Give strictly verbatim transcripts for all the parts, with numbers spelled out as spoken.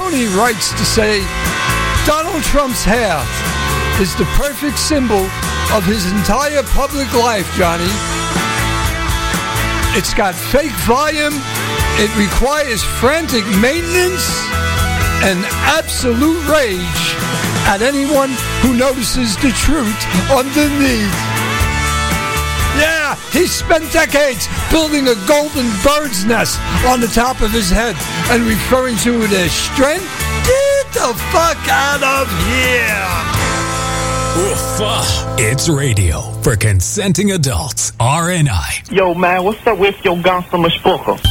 Tony writes to say, Donald Trump's hair is the perfect symbol of his entire public life, Johnny. It's got fake volume, it requires frantic maintenance, and absolute rage at anyone who notices the truth underneath. Yeah, he spent decades building a golden bird's nest on the top of his head and referring to it as strength. Get the fuck out of here! Oof, it's radio for consenting adults. R N I. Yo, man, what's up with your Gonzalo Spooko?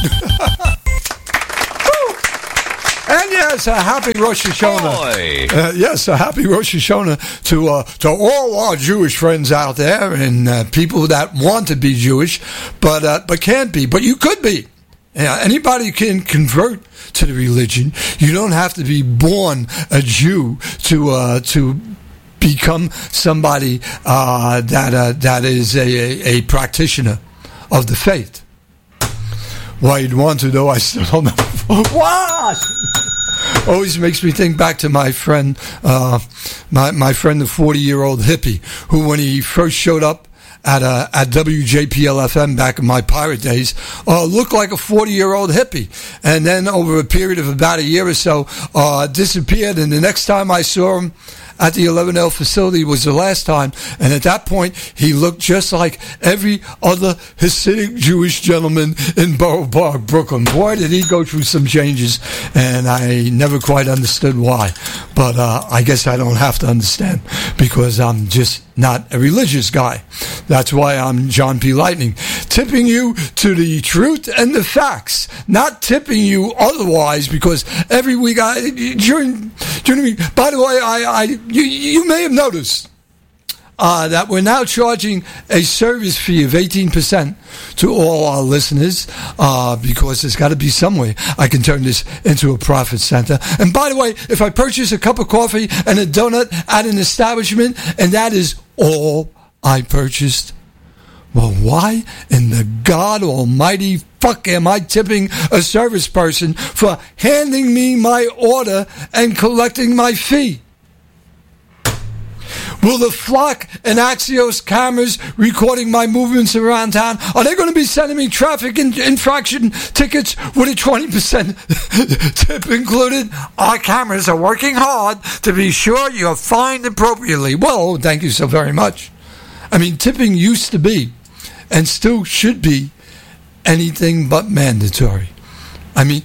And yes, a happy Rosh Hashanah. Uh, yes, a happy Rosh Hashanah to uh, to all our Jewish friends out there and uh, people that want to be Jewish, but uh, but can't be. But you could be. Yeah, anybody can convert to the religion. You don't have to be born a Jew to uh, to become somebody uh, that uh, that is a, a, a practitioner of the faith. Why you'd want to, though, I still don't know. What? Always makes me think back to my friend, uh, my my friend, the forty-year-old hippie, who, when he first showed up at uh, at W J P L F M back in my pirate days, uh, looked like a forty-year-old hippie, and then over a period of about a year or so, uh, disappeared. And the next time I saw him at the eleven L facility was the last time, and at that point he looked just like every other Hasidic Jewish gentleman in Borough Park, Brooklyn. Boy, did he go through some changes, and I never quite understood why. But uh, I guess I don't have to understand, because I'm just not a religious guy. That's why I'm John P. Lightning, tipping you to the truth and the facts, not tipping you otherwise, because every week I during during the week. By the way, I, I you, you may have noticed uh, that we're now charging a service fee of eighteen percent to all our listeners, uh, because there's got to be some way I can turn this into a profit center. And by the way, if I purchase a cup of coffee and a donut at an establishment, and that is all I purchased, well, why in the God almighty fuck am I tipping a service person for handing me my order and collecting my fee? Will the Flock and Axios cameras recording my movements around town, are they going to be sending me traffic in- infraction tickets with a twenty percent tip included? Our cameras are working hard to be sure you're fined appropriately. Well, thank you so very much. I mean, tipping used to be, and still should be, anything but mandatory. I mean,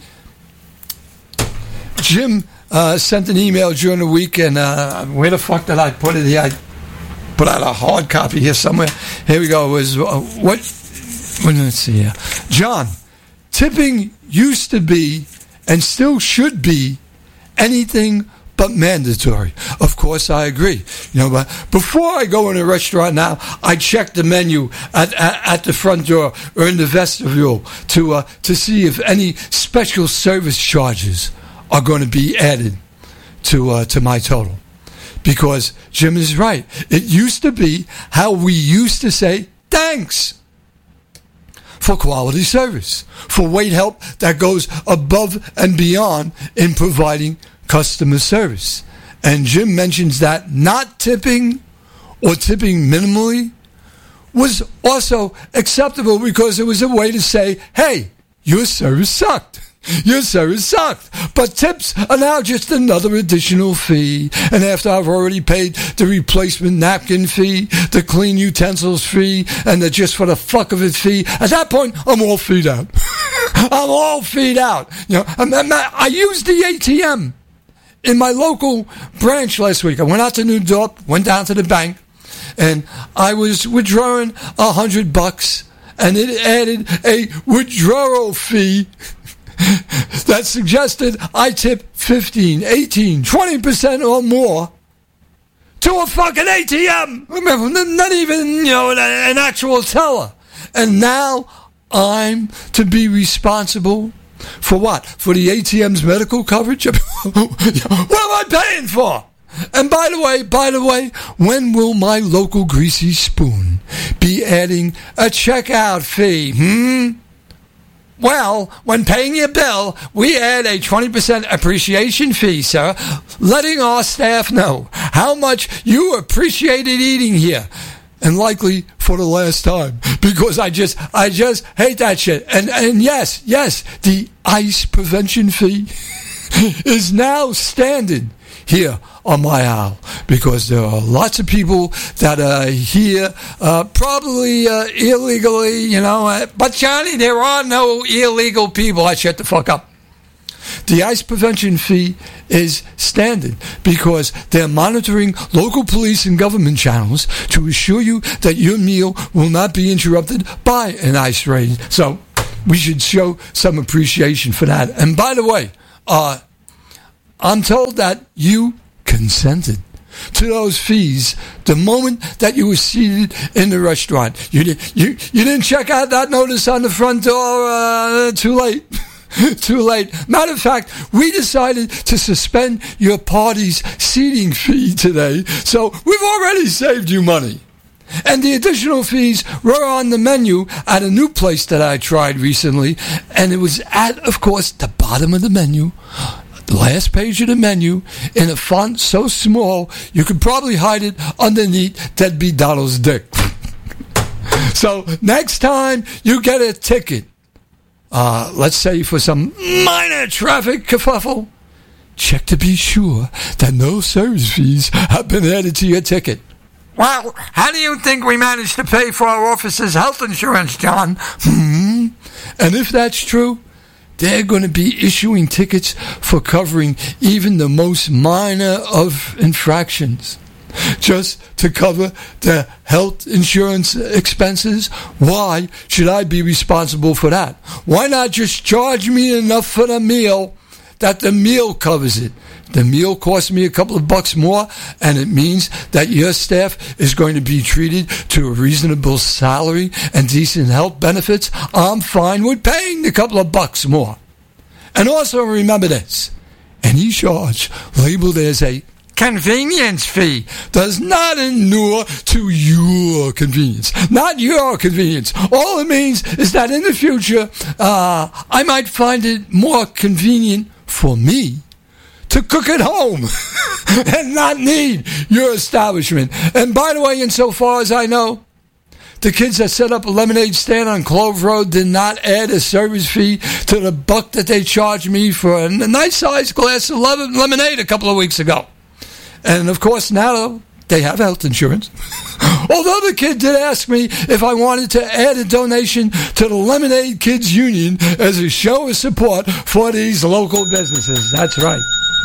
Jim uh, sent an email during the week, and uh, where the fuck did I put it here? I put out a hard copy here somewhere. Here we go. It was uh, what? Let's see here. John, tipping used to be, and still should be, anything but mandatory. Of course, I agree. You know, but before I go in a restaurant now, I check the menu at at, at the front door or in the vestibule to uh, to see if any special service charges are going to be added to uh, to my total. Because Jim is right. It used to be how we used to say thanks for quality service, for wait help that goes above and beyond in providing customer service. And Jim mentions that not tipping or tipping minimally was also acceptable because it was a way to say, hey, your service sucked. Your service sucked. But tips are now just another additional fee. And after I've already paid the replacement napkin fee, the clean utensils fee, and the just for the fuck of it fee, at that point, I'm all feed out. I'm all feed out. You know, I'm, I'm, I used the A T M in my local branch last week. I went out to New Dorp, went down to the bank, and I was withdrawing a hundred bucks, and it added a withdrawal fee that suggested I tip fifteen, eighteen, twenty percent or more to a fucking A T M. Not even, you know, an actual teller. And now I'm to be responsible for what? For the A T M's medical coverage? What am I paying for? And by the way, by the way, when will my local greasy spoon be adding a checkout fee? Hmm? Well, when paying your bill, we add a twenty percent appreciation fee, sir, letting our staff know how much you appreciated eating here. And likely for the last time, because I just, I just hate that shit. And, and yes, yes, the ice prevention fee is now standard here on my owl, because there are lots of people that are here, uh, probably uh, illegally, you know. Uh, but Johnny, there are no illegal people. I shut the fuck up. The ice prevention fee is standard because they're monitoring local police and government channels to assure you that your meal will not be interrupted by an ice raid. So we should show some appreciation for that. And by the way, uh, I'm told that you consented to those fees the moment that you were seated in the restaurant. You, did, you, you didn't check out that notice on the front door uh, too late. Too late. Matter of fact, we decided to suspend your party's seating fee today, so we've already saved you money. And the additional fees were on the menu at a new place that I tried recently, and it was at, of course, the bottom of the menu, the last page of the menu, in a font so small you could probably hide it underneath Deadbeat Donald's dick. So next time you get a ticket, Uh, let's say for some minor traffic kerfuffle, check to be sure that no service fees have been added to your ticket. Well, how do you think we managed to pay for our officer's health insurance, John? Hmm. And if that's true, they're going to be issuing tickets for covering even the most minor of infractions, just to cover the health insurance expenses. Why should I be responsible for that? Why not just charge me enough for the meal that the meal covers it? The meal costs me a couple of bucks more, and it means that your staff is going to be treated to a reasonable salary and decent health benefits. I'm fine with paying a couple of bucks more. And also remember this, any charge labeled as a convenience fee does not inure to your convenience. Not your convenience. All it means is that in the future, uh, I might find it more convenient for me to cook at home and not need your establishment. And by the way, insofar as I know, the kids that set up a lemonade stand on Clove Road did not add a service fee to the buck that they charged me for a nice-sized glass of lemonade a couple of weeks ago. And, of course, now they have health insurance. Although the kid did ask me if I wanted to add a donation to the Lemonade Kids Union as a show of support for these local businesses. That's right.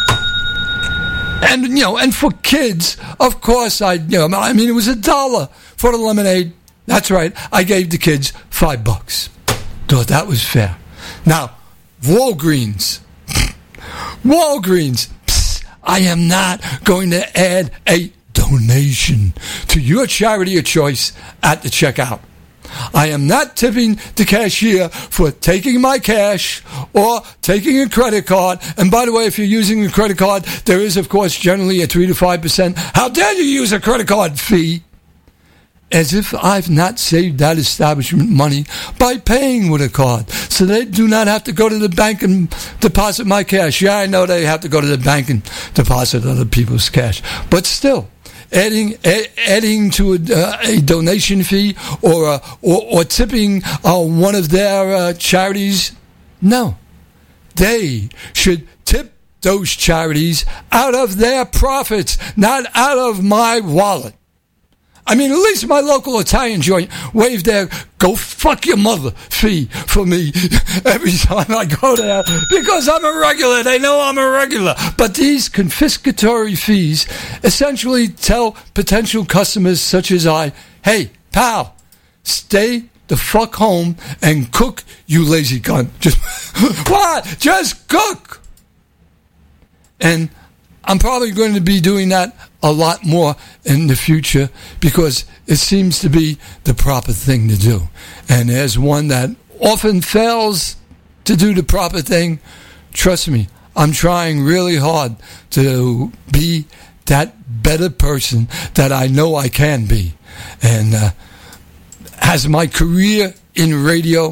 And, you know, and for kids, of course, I, you know, I mean, it was a dollar for the lemonade. That's right. I gave the kids five bucks. Thought that was fair. Now, Walgreens. Walgreens. I am not going to add a donation to your charity of choice at the checkout. I am not tipping the cashier for taking my cash or taking a credit card. And by the way, if you're using a credit card, there is, of course, generally a three to five percent. How dare you use a credit card fee? As if I've not saved that establishment money by paying with a card. So they do not have to go to the bank and deposit my cash. Yeah, I know they have to go to the bank and deposit other people's cash. But still, adding adding to a, uh, a donation fee or, uh, or, or tipping uh, one of their uh, charities, no. They should tip those charities out of their profits, not out of my wallet. I mean, at least my local Italian joint waived their go fuck your mother fee for me every time I go there because I'm a regular. They know I'm a regular. But these confiscatory fees essentially tell potential customers such as I, hey, pal, stay the fuck home and cook, you lazy cunt. Just, what? Just cook. And I'm probably going to be doing that a lot more in the future because it seems to be the proper thing to do. And as one that often fails to do the proper thing, trust me, I'm trying really hard to be that better person that I know I can be. And uh, has my career in radio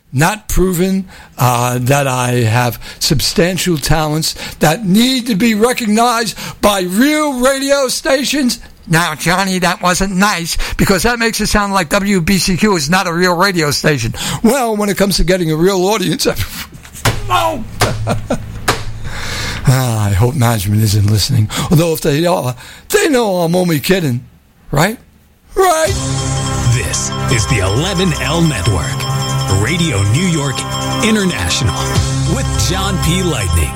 not proven uh, that I have substantial talents that need to be recognized by real radio stations. Now, Johnny, that wasn't nice, because that makes it sound like W B C Q is not a real radio station. Well, when it comes to getting a real audience, oh. ah, I hope management isn't listening. Although if they are, they know I'm only kidding. Right? Right? This is the eleven L Network, Radio New York International, with John P. Lightning.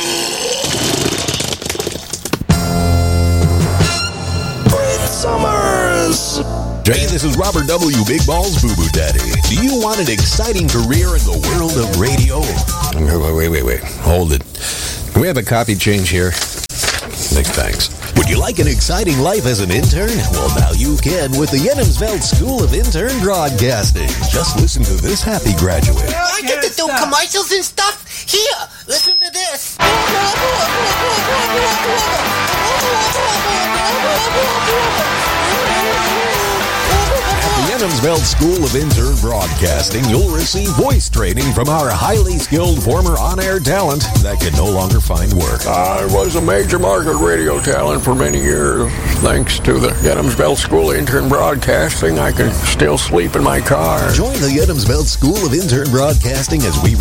Summers. Hey, this is Robert W. Big Balls Boo Boo Daddy. Do you want an exciting career in the world of radio? Wait, wait, wait, wait. Hold it. Can we have a copy change here? Big thanks. Would you like an exciting life as an intern? Well, now you can with the Enemsveld School of Intern Broadcasting. Just listen to this happy graduate. I get to do commercials and stuff? Here, listen to this. At the Enemsveld School of Intern Broadcasting, you'll receive voice training from our highly skilled former on-air talent that can no longer find work. I was a major market radio talent for many years. Thanks to the Enemsveld School of Intern Broadcasting, I can still sleep in my car. Join the Enemsveld School of Intern Broadcasting as we